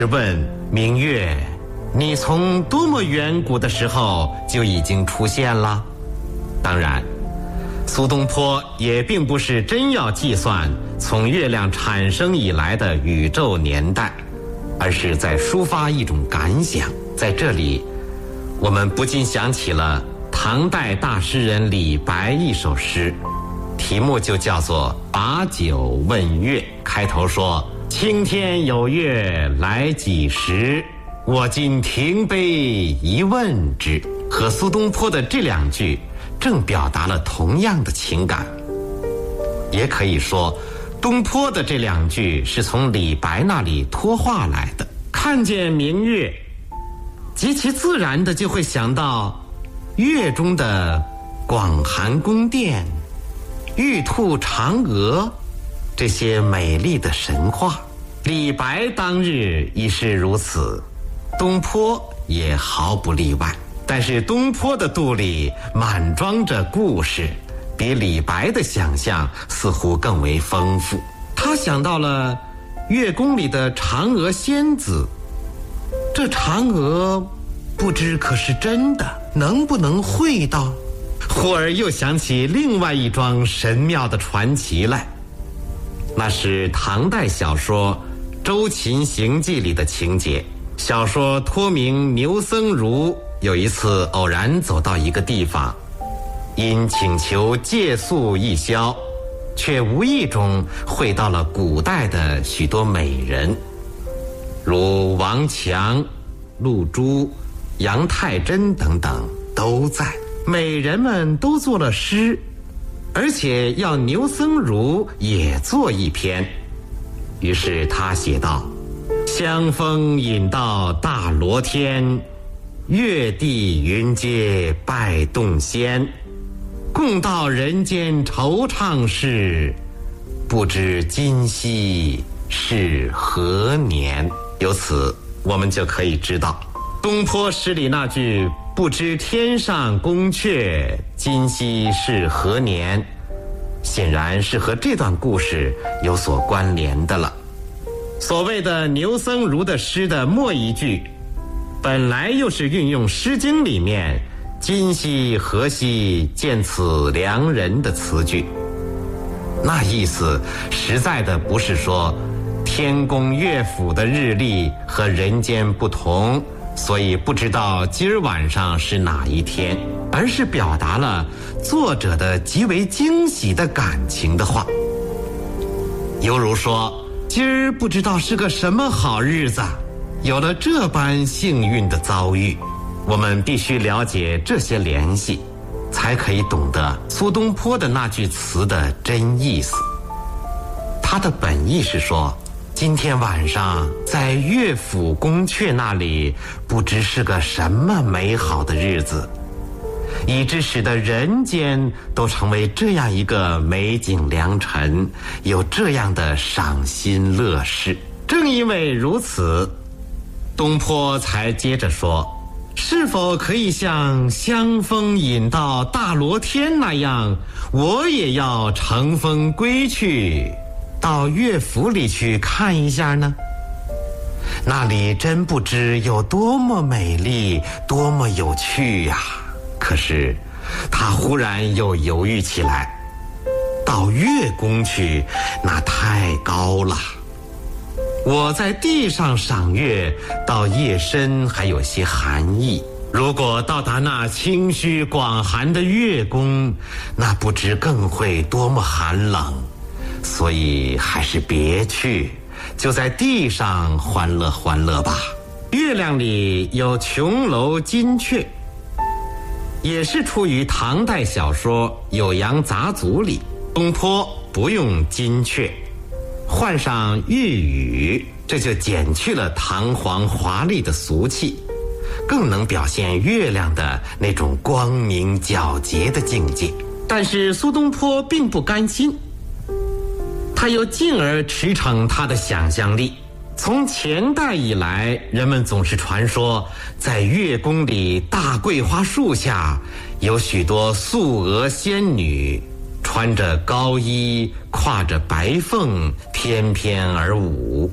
试问明月，你从多么远古的时候就已经出现了？当然，苏东坡也并不是真要计算从月亮产生以来的宇宙年代，而是在抒发一种感想。在这里，我们不禁想起了唐代大诗人李白一首诗，题目就叫做《把酒问月》，开头说：青天有月来几时，我今停杯一问之。和苏东坡的这两句正表达了同样的情感。也可以说，东坡的这两句是从李白那里托话来的。看见明月，极其自然的就会想到月中的广寒宫殿、玉兔嫦娥这些美丽的神话。李白当日已是如此，东坡也毫不例外。但是东坡的肚里满装着故事，比李白的想象似乎更为丰富。他想到了月宫里的嫦娥仙子，这嫦娥不知可是真的，能不能会到？忽而又想起另外一桩神妙的传奇来，那是唐代小说《周秦行记》里的情节。小说托名牛僧孺有一次偶然走到一个地方，因请求借宿一宵，却无意中会到了古代的许多美人，如王强、陆珠、杨太真等等都在。美人们都作了诗，而且要牛僧孺也作一篇。于是他写道：香风引到大罗天，月地云阶拜洞仙，共道人间惆怅事，不知今夕是何年。由此我们就可以知道，东坡诗里那句不知天上宫阙，今夕是何年，显然是和这段故事有所关联的了。所谓的牛僧孺的诗的末一句，本来又是运用《诗经》里面今夕何夕见此良人的词句。那意思实在的不是说天宫乐府的日历和人间不同，所以不知道今儿晚上是哪一天，而是表达了作者的极为惊喜的感情的话。犹如说，今儿不知道是个什么好日子，有了这般幸运的遭遇。我们必须了解这些联系，才可以懂得苏东坡的那句词的真意思。他的本意是说，今天晚上在乐府宫阙那里，不知是个什么美好的日子，以致使得人间都成为这样一个美景良辰，有这样的赏心乐事。正因为如此，东坡才接着说，是否可以像香风引到大罗天那样，我也要乘风归去，到乐府里去看一下呢？那里真不知有多么美丽，多么有趣呀！可是他忽然又犹豫起来，到乐宫去，那太高了。我在地上赏月，到夜深还有些寒意，如果到达那清虚广寒的月宫，那不知更会多么寒冷。所以还是别去，就在地上欢乐欢乐吧。月亮里有琼楼金阙，也是出于唐代小说《酉阳杂族》里。东坡不用金阙，换上玉宇，这就减去了堂皇华丽的俗气，更能表现月亮的那种光明皎洁的境界。但是苏东坡并不甘心，他又进而驰骋他的想象力。从前代以来，人们总是传说，在月宫里大桂花树下，有许多素娥仙女，穿着高衣，挎着白凤，翩翩而舞。他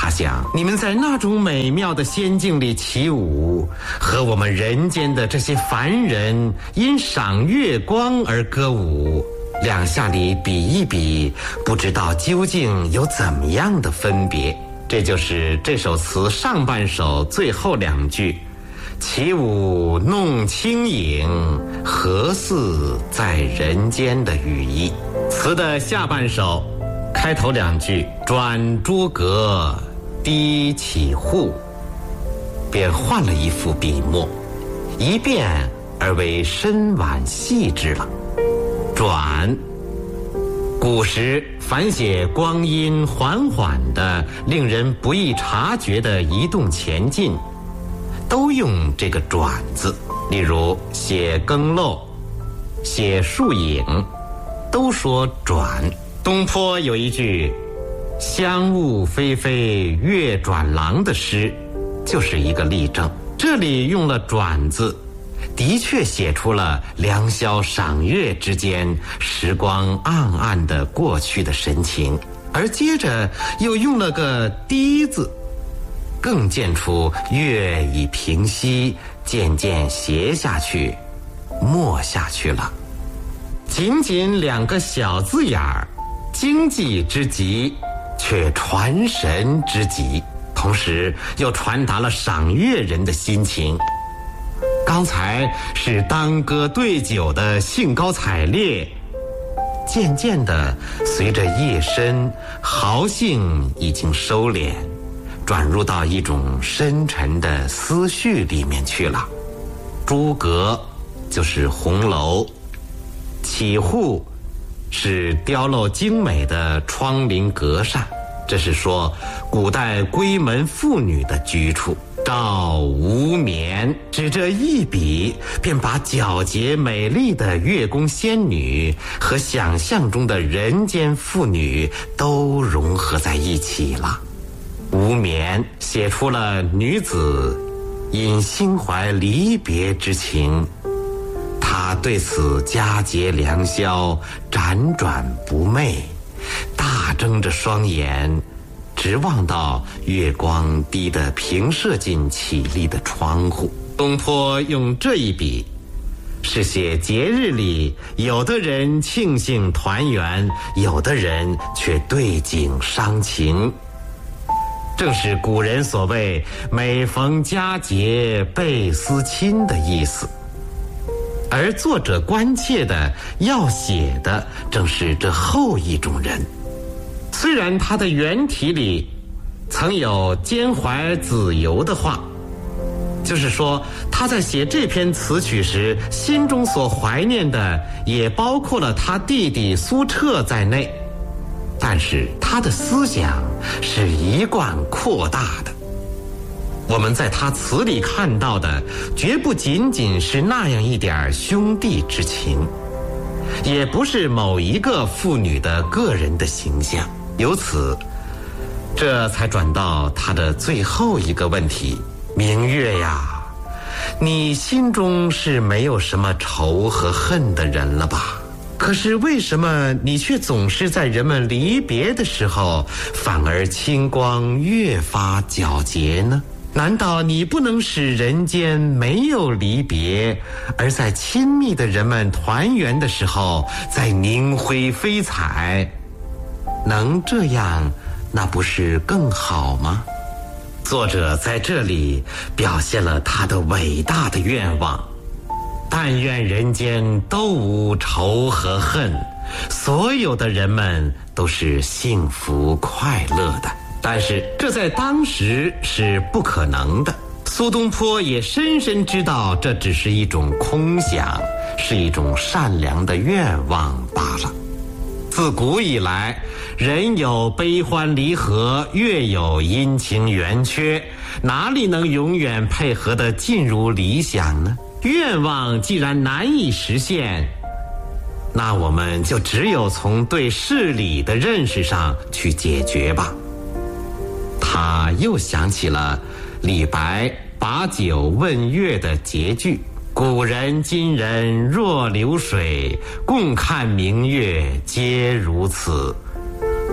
他想，你们在那种美妙的仙境里起舞，和我们人间的这些凡人因赏月光而歌舞，两下里比一比，不知道究竟有怎么样的分别。这就是这首词上半首最后两句：起舞弄清影，何似在人间的语意。词的下半首开头两句转朱阁，低绮户，便换了一副笔墨，一变而为深婉细致了。转，古时凡写光阴缓缓的、令人不易察觉的移动前进，都用这个转字。例如写更漏、写树影，都说转。东坡有一句香雾霏霏月转廊的诗，就是一个例证。这里用了转字，的确写出了良宵赏月之间时光暗暗的过去的神情，而接着又用了个低字，更见出月已平息，渐渐斜下去，没下去了。仅仅两个小字眼儿，经济之极，却传神之极，同时又传达了赏月人的心情。刚才是当歌对酒的兴高采烈，渐渐的随着夜深，豪兴已经收敛，转入到一种深沉的思绪里面去了。朱阁就是红楼，绮户是雕镂精美的窗棂格扇，这是说古代闺门妇女的居处。照无眠，只这一笔，便把皎洁美丽的月宫仙女和想象中的人间妇女都融合在一起了。无眠写出了女子因心怀离别之情，她对此佳节良宵辗转不寐，大睁着双眼，直望到月光低得平射进绮丽的窗户。东坡用这一笔，是写节日里有的人庆幸团圆，有的人却对景伤情，正是古人所谓每逢佳节倍思亲的意思。而作者关切的要写的正是这后一种人。虽然他的原题里曾有兼怀子由的话，就是说他在写这篇词曲时，心中所怀念的也包括了他弟弟苏辙在内，但是他的思想是一贯扩大的。我们在他词里看到的绝不仅仅是那样一点兄弟之情，也不是某一个妇女的个人的形象。由此，这才转到他的最后一个问题：明月呀，你心中是没有什么仇和恨的人了吧？可是为什么你却总是在人们离别的时候，反而清光越发皎洁呢？难道你不能使人间没有离别，而在亲密的人们团圆的时候再凝辉飞彩？能这样，那不是更好吗？作者在这里表现了他的伟大的愿望：但愿人间都无仇和恨，所有的人们都是幸福快乐的。但是这在当时是不可能的。苏东坡也深深知道，这只是一种空想，是一种善良的愿望罢了。自古以来，人有悲欢离合，月有阴晴圆缺，哪里能永远配合得尽如理想呢？愿望既然难以实现，那我们就只有从对事理的认识上去解决吧。他又想起了李白把酒问月的结句：古人今人若流水，共看明月皆如此。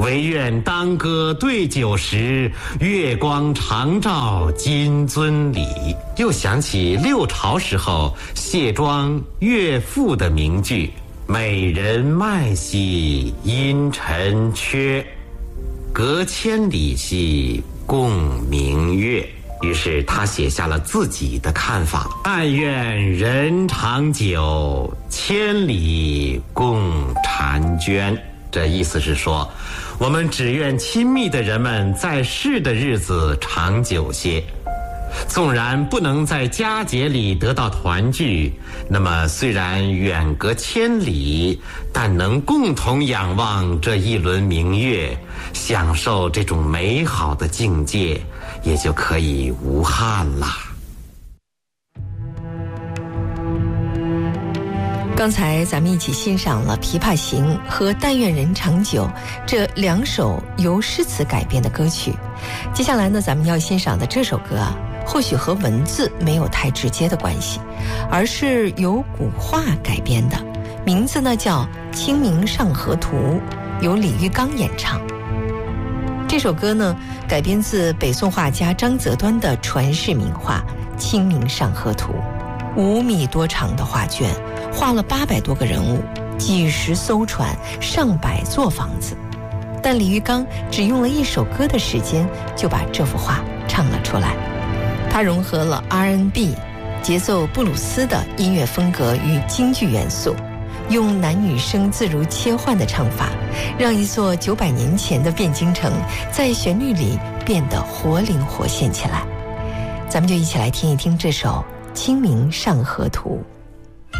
唯愿当歌对酒时，月光长照金樽里。又想起六朝时候谢庄岳父的名句：美人脉兮因尘缺，隔千里兮共明月。于是他写下了自己的看法：但愿人长久，千里共婵娟。这意思是说，我们只愿亲密的人们在世的日子长久些。纵然不能在佳节里得到团聚，那么虽然远隔千里，但能共同仰望这一轮明月，享受这种美好的境界，也就可以无憾啦。 刚才咱们一起欣赏了《琵琶行》和《但愿人长久》这两首由诗词改编的歌曲。接下来呢，咱们要欣赏的这首歌啊，或许和文字没有太直接的关系，而是由古画改编的，名字呢叫《清明上河图》，由李玉刚演唱。这首歌呢改编自北宋画家张择端的传世名画《清明上河图》，5米多长的画卷，画了800多个人物，几十艘船，上百座房子。但李玉刚只用了1首歌的时间，就把这幅画唱了出来。他融合了 R&B、节奏布鲁斯的音乐风格与京剧元素，用男女声自如切换的唱法，让一座900年前的汴京城在旋律里变得活灵活现起来。咱们就一起来听一听这首《清明上河图》。